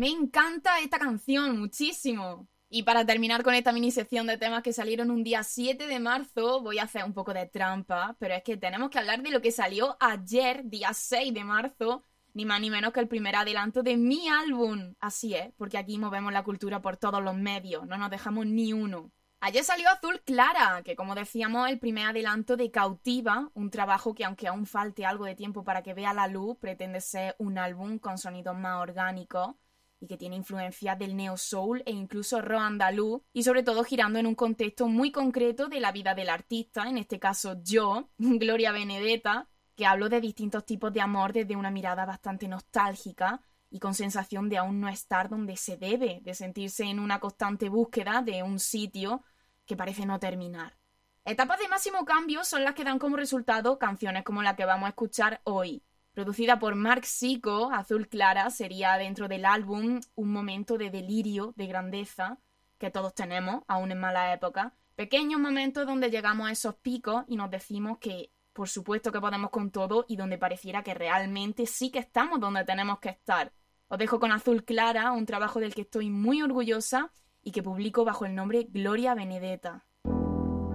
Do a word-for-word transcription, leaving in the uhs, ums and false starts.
Me encanta esta canción, muchísimo. Y para terminar con esta mini sección de temas que salieron un día siete de marzo, voy a hacer un poco de trampa, pero es que tenemos que hablar de lo que salió ayer, día seis de marzo, ni más ni menos que el primer adelanto de mi álbum. Así es, porque aquí movemos la cultura por todos los medios, no nos dejamos ni uno. Ayer salió Azul Clara, que como decíamos, el primer adelanto de Cautiva, un trabajo que aunque aún falte algo de tiempo para que vea la luz, pretende ser un álbum con sonidos más orgánicos y que tiene influencias del neo soul e incluso rock andaluz, y sobre todo girando en un contexto muy concreto de la vida del artista, en este caso yo, Gloria Benedetta, que hablo de distintos tipos de amor desde una mirada bastante nostálgica y con sensación de aún no estar donde se debe, de sentirse en una constante búsqueda de un sitio que parece no terminar. Etapas de máximo cambio son las que dan como resultado canciones como la que vamos a escuchar hoy. Producida por Marc Sico, Azul Clara sería dentro del álbum un momento de delirio, de grandeza, que todos tenemos, aún en mala época. Pequeños momentos donde llegamos a esos picos y nos decimos que por supuesto que podemos con todo y donde pareciera que realmente sí que estamos donde tenemos que estar. Os dejo con Azul Clara, un trabajo del que estoy muy orgullosa y que publico bajo el nombre Gloria Benedetta.